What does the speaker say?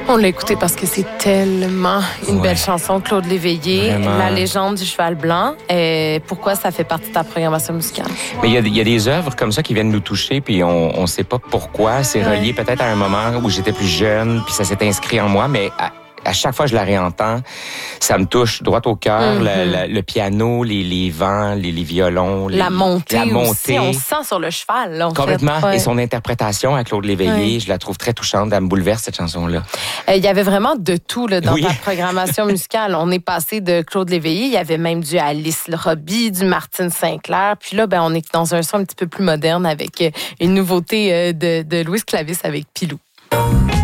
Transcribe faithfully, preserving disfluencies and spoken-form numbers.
On l'a écouté parce que c'est tellement une Ouais. belle chanson, Claude Léveillé, Vraiment. La légende du cheval blanc. Et pourquoi ça fait partie de ta programmation musicale? Mais il y a, il y a des œuvres comme ça qui viennent nous toucher, puis on ne sait pas pourquoi. C'est Ouais. relié peut-être à un moment où j'étais plus jeune, puis ça s'est inscrit en moi, mais à, à chaque fois que je la réentends, ça me touche droit au cœur. Mm-hmm. le, le, le piano, les, les vents, les, les violons. Les, La montée, la aussi, montée. on sent sur le cheval. Là, en Complètement. fait. Ouais. Et son interprétation à Claude Léveillé, Ouais. je la trouve très touchante. Elle me bouleverse, cette chanson-là. Euh, Il y avait vraiment de tout là, dans Oui. ta programmation musicale. On est passé de Claude Léveillé, il y avait même du Alice Robbie, du Martine Sinclair. Puis là, ben, on est dans un son un petit peu plus moderne avec euh, une nouveauté euh, de, de Louis Clavis avec Pilou.